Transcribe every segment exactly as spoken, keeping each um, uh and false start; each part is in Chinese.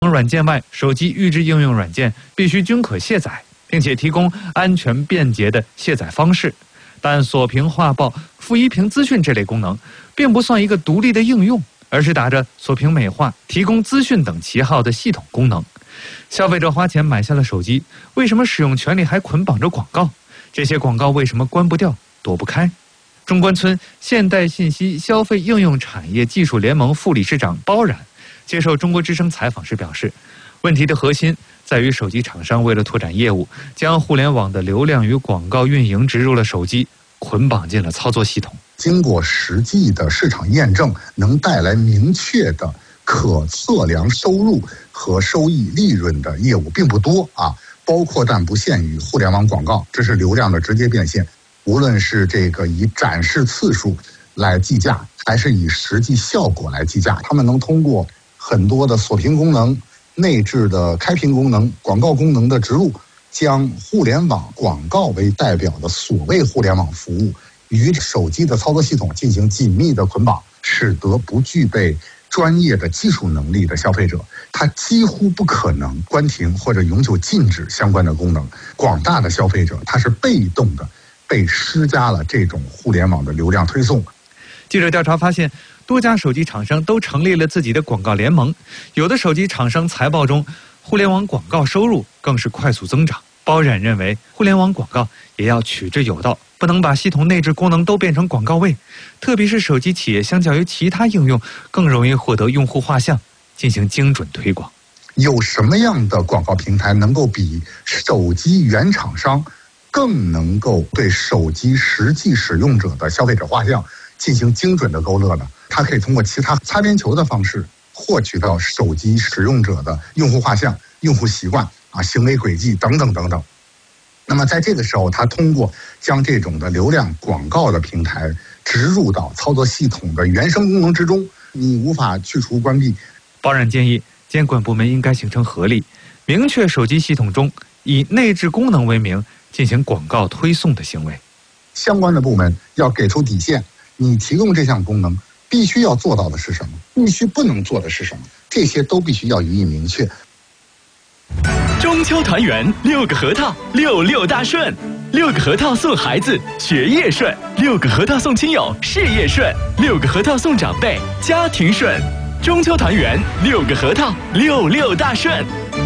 软件外，手机预置应用软件必须均可卸载，并且提供安全便捷的卸载方式。但锁屏画报、负一屏资讯这类功能，并不算一个独立的应用，而是打着锁屏美化、提供资讯等旗号的系统功能。消费者花钱买下了手机，为什么使用权利还捆绑着广告？这些广告为什么关不掉、躲不开？中关村现代信息消费应用产业技术联盟副理事长包冉接受中国之声采访时表示，问题的核心在于手机厂商为了拓展业务，将互联网的流量与广告运营植入了手机，捆绑进了操作系统。 经过实际的市场验证，能带来明确的可测量收入和收益利润的业务并不多啊，包括但不限于互联网广告，这是流量的直接变现。无论是这个以展示次数来计价，还是以实际效果来计价，他们能通过很多的锁屏功能、内置的开屏功能、广告功能的植入，将互联网广告为代表的所谓互联网服务与手机的操作系统进行紧密的捆绑，使得不具备专业的技术能力的消费者，他几乎不可能关停或者永久禁止相关的功能。广大的消费者，他是被动的被施加了这种互联网的流量推送。 记者调查发现，多家手机厂商都成立了自己的广告联盟，有的手机厂商财报中，互联网广告收入更是快速增长。包冉认为，互联网广告也要取之有道，不能把系统内置功能都变成广告位，特别是手机企业相较于其他应用更容易获得用户画像，进行精准推广。 有什么样的广告平台能够比手机原厂商更能够对手机实际使用者的消费者画像进行精准的勾勒呢？它可以通过其他擦边球的方式获取到手机使用者的用户画像、用户习惯啊、行为轨迹等等等等。那么在这个时候，它通过将这种的流量广告的平台植入到操作系统的原生功能之中，你无法去除关闭。 包冉建议，监管部门应该形成合力，明确手机系统中以内置功能为名进行广告推送的行为。 相关的部门要给出底线，你提供这项功能必须要做到的是什么，必须不能做的是什么，这些都必须要予以明确。 中秋团圆，六个核桃，六六大顺。六个核桃送孩子，学业顺；六个核桃送亲友，事业顺；六个核桃送长辈，家庭顺。中秋团圆，六个核桃，六六大顺。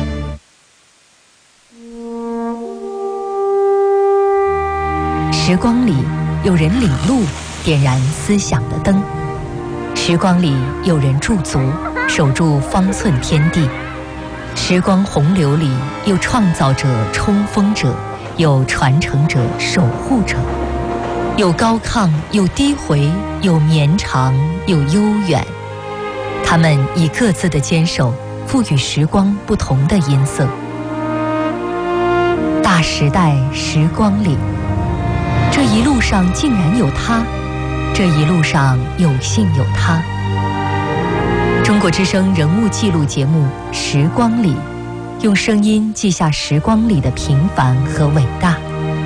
时光里有人领路，点燃思想的灯；时光里有人驻足，守住方寸天地；时光洪流里有创造者、冲锋者，有传承者、守护者，有高亢，有低回，有绵长，有悠远。他们以各自的坚守，赋予时光不同的音色。大时代时光里，这一路上竟然有他，这一路上有幸有他。中国之声人物记录节目《时光里》，用声音记下时光里的平凡和伟大。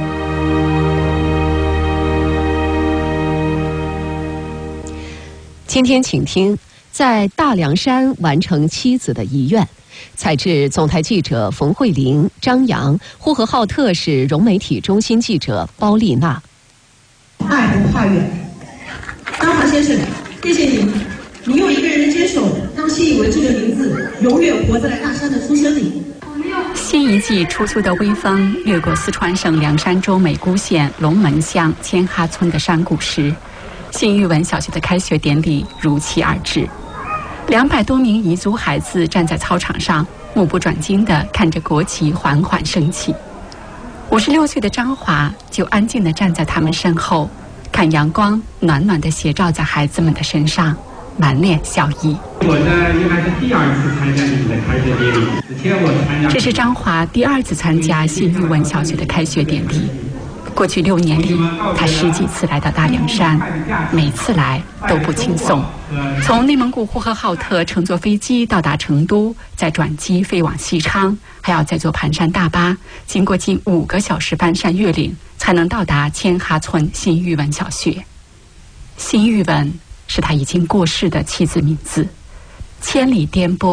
今天请听，在大凉山完成妻子的遗愿。采自总台记者冯慧玲、张扬，呼和浩特市融媒体中心记者包丽娜。 爱不怕远。张华先生，谢谢你，你用一个人的坚守，让信以为这个名字永远活在大山的出生里。 新一季初秋的微风掠过四川省凉山州美姑县龙门乡千哈村的山谷时，新育文小学的开学典礼如期而至。两百多名彝族孩子站在操场上，目不转睛地看着国旗缓缓升起。五十六岁的张华就安静地站在他们身后，看阳光暖暖地斜照在孩子们的身上，满脸笑意。 我呢应该是第二次参加你们的开学典礼，之前我参加。 这是张华第二次参加新育文小学的开学典礼。过去六年里，他十几次来到大凉山，每次来都不轻松。从内蒙古呼和浩特乘坐飞机到达成都，再转机飞往西昌，还要再坐盘山大巴，经过近五个小时翻山越岭，才能到达千哈村新育文小学。新育文是他已经过世的妻子名字。千里颠簸，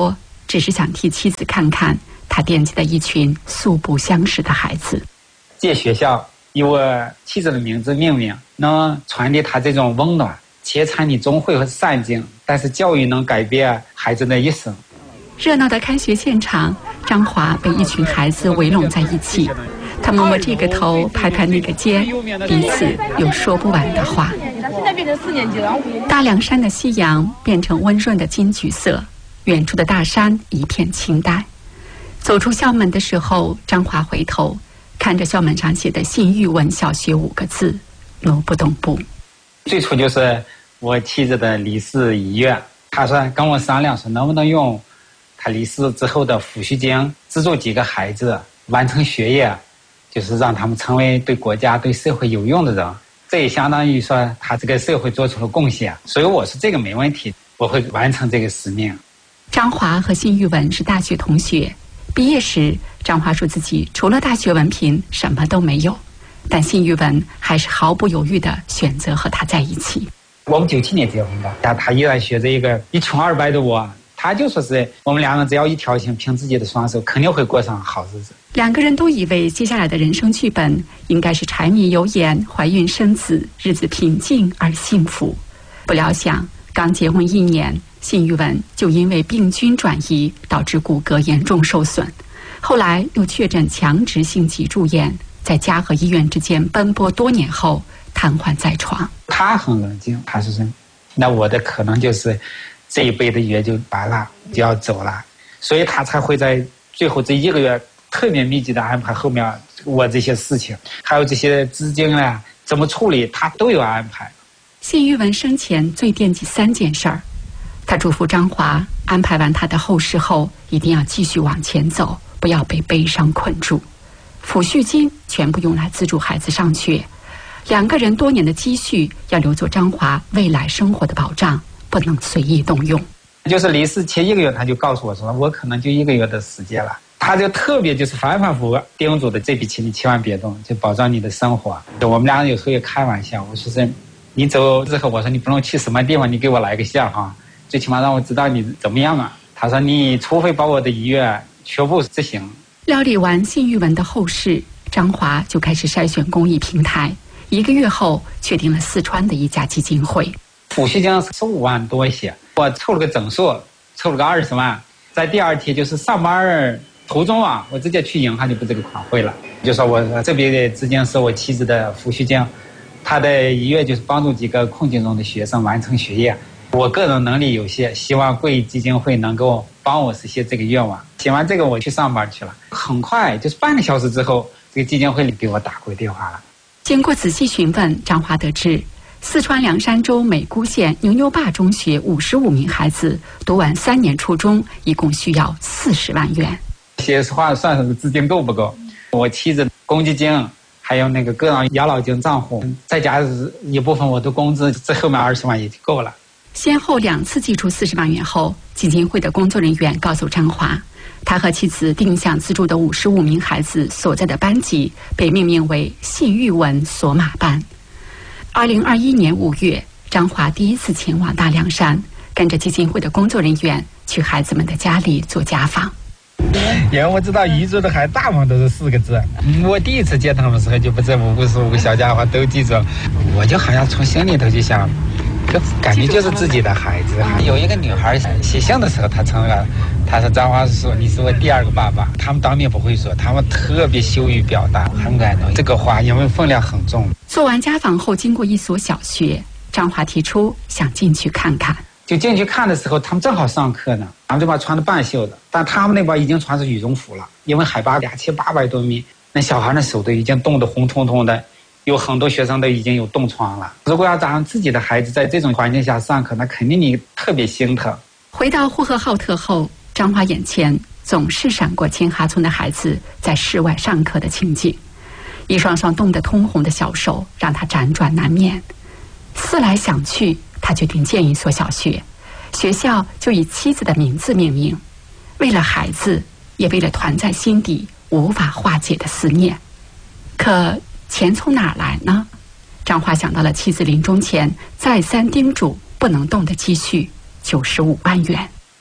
只是想替妻子看看他惦记的一群素不相识的孩子。 借学校以我妻子的名字命名，能传递他这种温暖。企业参与钟会和善境，但是教育能改变孩子的一生。 热闹的开学现场，张华被一群孩子围拢在一起，他摸摸这个头，拍拍那个肩，彼此有说不完的话。 现在变成四年级了。 大凉山的夕阳变成温润的金橘色，远处的大山一片清淡。走出校门的时候，张华回头看着校门上写的信裕文小学五个字，挪不动步。 最初就是我妻子的离世遗愿，他说跟我商量说能不能用他离世之后的抚恤金资助几个孩子完成学业，就是让他们成为对国家对社会有用的人，这也相当于说他这个社会做出了贡献。所以我说这个没问题，我会完成这个使命。 张华和信裕文是大学同学，毕业时张华说自己除了大学文凭什么都没有，但信裕文还是毫不犹豫地选择和他在一起。 我们九七年结婚的，但他依然学着一个一穷二白的我，他就说是我们两个只要一条心，凭自己的双手，肯定会过上好日子。 两个人都以为接下来的人生剧本应该是柴米油盐、怀孕生子，日子平静而幸福。不料想，刚结婚一年，信裕文就因为病菌转移导致骨骼严重受损，后来又确诊强直性脊柱炎，在家和医院之间奔波多年后瘫痪在床。 他很冷静，他是说那我的可能就是这一辈的约就完了，就要走了，所以他才会在最后这一个月特别密集的安排后面我这些事情，还有这些资金啊怎么处理，他都有安排。 信裕文生前最惦记三件事儿，他嘱咐张华安排完他的后事后，一定要继续往前走，不要被悲伤困住。抚恤金全部用来资助孩子上学，两个人多年的积蓄要留作张华未来生活的保障，不能随意动用。 就是离世前一个月他就告诉我说我可能就一个月的时间了，他就特别就是反反复复叮嘱的这笔钱你千万别动，就保障你的生活。我们俩有时候也开玩笑，我说是你走之后，我说你不能去什么地方，你给我来个信哈，最起码让我知道你怎么样啊。他说你除非把我的遗愿全部执行。 料理完信裕文的后事，张华就开始筛选公益平台，一个月后确定了四川的一家基金会。 抚恤金十五万多一些，我凑了个整数，凑了个二十万。在第二天就是上班途中啊，我直接去银行就把这个款汇了，就说我这笔的资金是我妻子的抚恤金，她的遗愿就是帮助几个困境中的学生完成学业。我个人能力有限，希望贵基金会能够帮我实现这个愿望。写完这个我去上班去了，很快就是半个小时之后，这个基金会里给我打过电话了。 经过仔细询问，张华得知四川凉山州美姑县牛牛坝中学五十五名孩子读完三年初中，一共需要四十万元。 说实话，算是资金够不够？我妻子公积金，还有那个个人养老金账户，再加一部分我的工资，这后面二十万也就够了。 先后两次寄出四十万元后，基金会的工作人员告诉张华，他和妻子定向资助的五十五名孩子所在的班级被命名为信裕文索马班。二零二一年五月，张华第一次前往大凉山，跟着基金会的工作人员去孩子们的家里做家访。 因为我知道彝族的孩子大部分都是四个字，我第一次见他们的时候就把这五十五个小家伙都记住，我就好像从心里头就想，就感觉就是自己的孩子。有一个女孩写信的时候，她承认了，她说张华说你是我第二个爸爸。他们当面不会说，他们特别羞于表达，很感动。这个话因为分量很重。 做完家访后，经过一所小学，张华提出想进去看看。 就进去看的时候，他们正好上课呢，他们这边穿的半袖的，但他们那边已经穿着羽绒服了，因为海拔两千八百多米，那小孩的手都已经冻得红彤彤的，有很多学生都已经有冻疮了。如果要让自己的孩子在这种环境下上课，那肯定你特别心疼。 回到呼和浩特后，张华眼前总是闪过千哈村的孩子在室外上课的情景，一双双冻得通红的小手让他辗转难眠。思来想去，他决定建一所小学，学校就以妻子的名字命名，为了孩子，也为了团在心底无法化解的思念。可钱从哪儿来呢？张华想到了妻子临终前再三叮嘱不能动的积蓄九十五万元。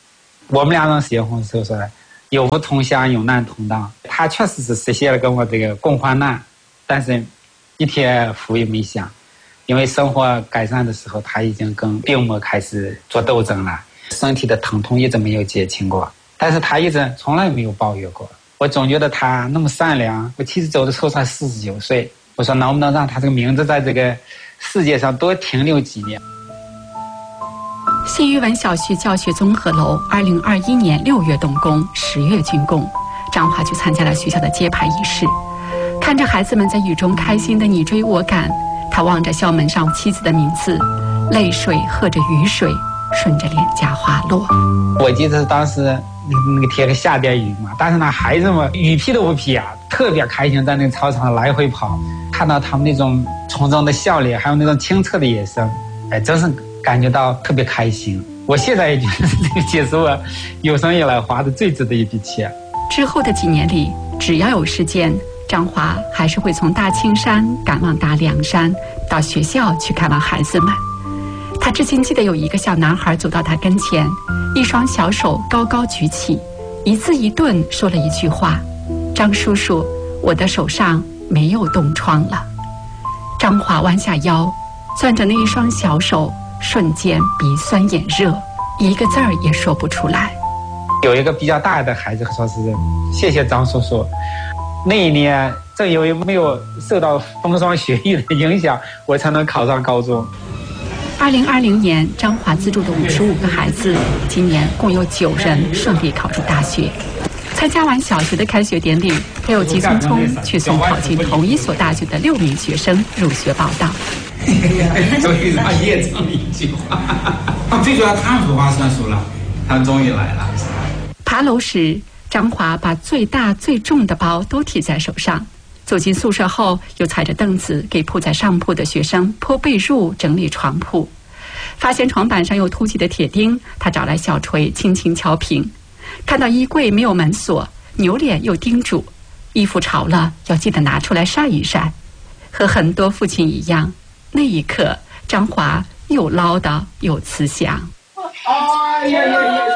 我们两人结婚的时候说的有福同享，有难同当。他确实是实现了跟我这个共患难，但是一天福也没享。因为生活改善的时候，他已经跟病魔开始做斗争了，身体的疼痛一直没有减轻过，但是他一直从来没有抱怨过。我总觉得他那么善良。我妻子走的时候才四十九岁，我说能不能让他这个名字在这个世界上多停留几年。 信裕文小学教学综合楼二零二一年六月动工，十月竣工，张华就参加了学校的揭牌仪式。看着孩子们在雨中开心的你追我赶，他望着校门上妻子的名字，泪水和着雨水顺着脸颊滑落。 我记得当时那个天个下点雨嘛，但是那孩子们雨披都不披啊，特别开心，在那个操场来回跑，看到他们那种从中的笑脸，还有那种清澈的眼神，哎，真是感觉到特别开心。我现在也觉得这个钱是我有生以来花的最值的一笔钱。 之后的几年里，只要有时间，张华还是会从大青山赶往大凉山，到学校去看望孩子们。他至今记得有一个小男孩走到他跟前，一双小手高高举起，一字一顿说了一句话：张叔叔，我的手上没有冻疮了。张华弯下腰，攥着那一双小手，瞬间鼻酸眼热，一个字儿也说不出来。 有一个比较大的孩子说是谢谢张叔叔，那一年正因为没有受到风霜雪雨的影响，我才能考上高中。 二零二零年，张华资助的五十五个孩子，今年共有九人顺利考入大学。参加完小学的开学典礼，他又急匆匆去送考进同一所大学的六名学生入学报到。 终于让叶讲了一句话，最主要他们说话算数了，他们终于来了。 爬楼时，张华把最大最重的包都提在手上。走进宿舍后，又踩着凳子给铺在上铺的学生铺被褥、整理床铺。发现床板上有凸起的铁钉，他找来小锤轻轻敲平。看到衣柜没有门锁，扭脸又叮嘱：衣服潮了要记得拿出来晒一晒。和很多父亲一样，那一刻张华又唠叨又慈祥。 哎呀呀呀呀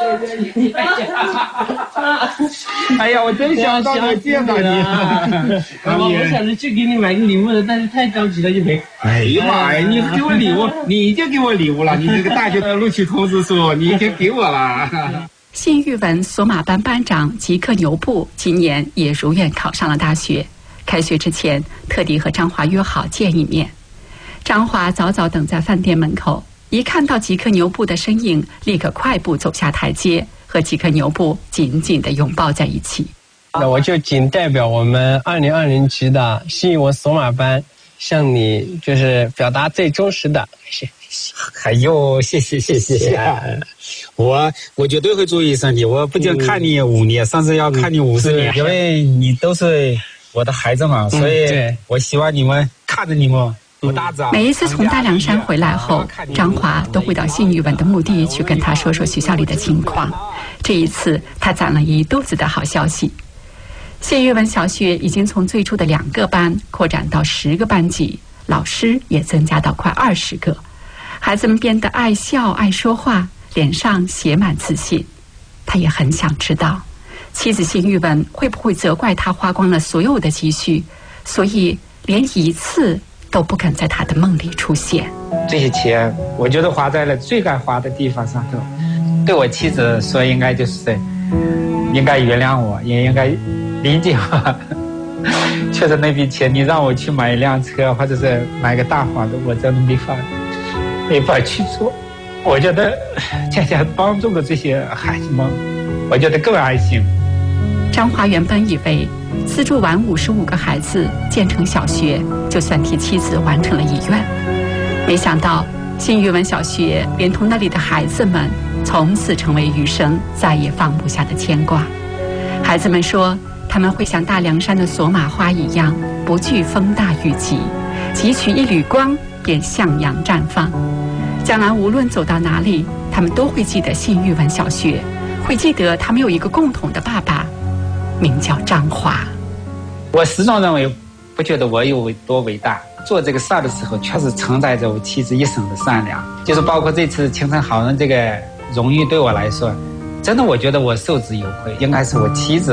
呀！哎呀，我真想到我见到你。 我我想着去给你买个礼物的，但是太着急了就没。 哎呀妈呀！你给我礼物，你已经给我礼物了。你这个大学的录取通知书，你已经给我了。 信裕文索马班班长吉克牛布今年也如愿考上了大学。开学之前，特地和张华约好见一面。张华早早等在饭店门口。一看到吉克牛布的身影，立刻快步走下台阶，和吉克牛布紧紧地拥抱在一起。 那我就仅代表我们二零二零级的信裕文索马班，向你就是表达最忠实的谢谢。 哎呦，谢谢谢谢！谢谢我我绝对会注意身体，我不仅看你五年，甚至要看你五十年，因为你都是我的孩子嘛，所以我希望你们看着你们。 每一次从大凉山回来后，张华都会到信裕文的墓地去跟他说说学校里的情况。这一次，他攒了一肚子的好消息。信裕文小学已经从最初的两个班扩展到十个班级，老师也增加到快二十个。孩子们变得爱笑、爱说话，脸上写满自信。他也很想知道，妻子信裕文会不会责怪他花光了所有的积蓄，所以连一次都不肯在他的梦里出现。 这些钱我觉得花在了最该花的地方上头。对我妻子说，应该就是应该原谅我，也应该理解我。确实那笔钱你让我去买一辆车或者是买个大房子，我真的没法没法去做。我觉得恰恰帮助了这些孩子们，我觉得更安心。 张华原本以为资助完五十五个孩子建成小学，就算替妻子完成了遗愿。没想到信裕文小学连同那里的孩子们，从此成为余生再也放不下的牵挂。孩子们说，他们会像大凉山的索马花一样，不惧风大雨急，汲取一缕光便向阳绽放。将来无论走到哪里，他们都会记得信裕文小学，会记得他们有一个共同的爸爸，名叫张华。 我始终认为，不觉得我有多伟大。做这个事儿的时候，确实承载着我妻子一生的善良。就是包括这次青城好人这个荣誉，对我来说， 真的，我觉得我受之有愧，应该是我妻子。